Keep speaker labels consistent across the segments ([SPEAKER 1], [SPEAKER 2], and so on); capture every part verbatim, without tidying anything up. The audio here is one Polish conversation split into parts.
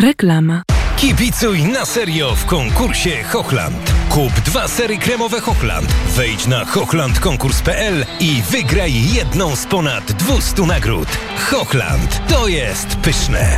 [SPEAKER 1] Reklama.
[SPEAKER 2] Kibicuj na serio w konkursie Hochland. Kup dwa sery kremowe Hochland. Wejdź na hochland konkurs kropka p l i wygraj jedną z ponad dwustu nagród. Hochland. To jest pyszne.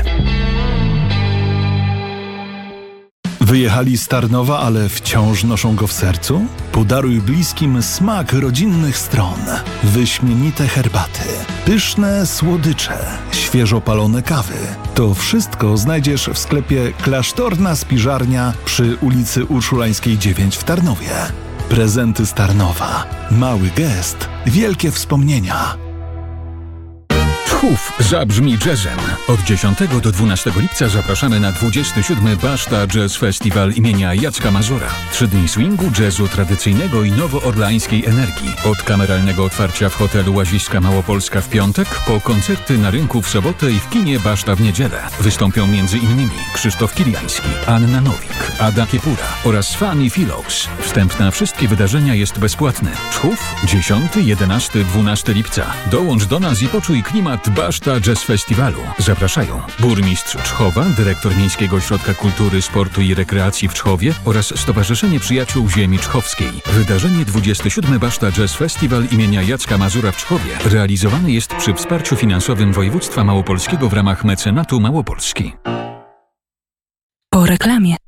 [SPEAKER 3] Wyjechali z Tarnowa, ale wciąż noszą go w sercu? Podaruj bliskim smak rodzinnych stron. Wyśmienite herbaty, pyszne słodycze, świeżo palone kawy. To wszystko znajdziesz w sklepie Klasztorna Spiżarnia przy ulicy Urszulańskiej dziewięć w Tarnowie. Prezenty z Tarnowa. Mały gest, wielkie wspomnienia.
[SPEAKER 4] Tchów zabrzmi jazzem. Od dziesiątego do dwunastego lipca zapraszamy na dwudziesty siódmy Baszta Jazz Festival imienia Jacka Mazura. Trzy dni swingu, jazzu tradycyjnego i nowoorlańskiej energii. Od kameralnego otwarcia w hotelu Łaziska Małopolska w piątek, po koncerty na rynku w sobotę i w kinie Baszta w niedzielę. Wystąpią m.in. Krzysztof Kiliański, Anna Nowik, Ada Kiepura oraz Fanny Phillows. Wstęp na wszystkie wydarzenia jest bezpłatny. Tchów, dziesiątego, jedenastego, dwunastego lipca. Dołącz do nas i poczuj klimat Baszta Jazz Festiwalu. Zapraszają burmistrz Czchowa, dyrektor Miejskiego Ośrodka Kultury, Sportu i Rekreacji w Czchowie oraz Stowarzyszenie Przyjaciół Ziemi Czchowskiej. Wydarzenie dwudziesty siódmy Baszta Jazz Festival imienia Jacka Mazura w Czchowie realizowane jest przy wsparciu finansowym województwa małopolskiego w ramach mecenatu Małopolski.
[SPEAKER 1] Po reklamie.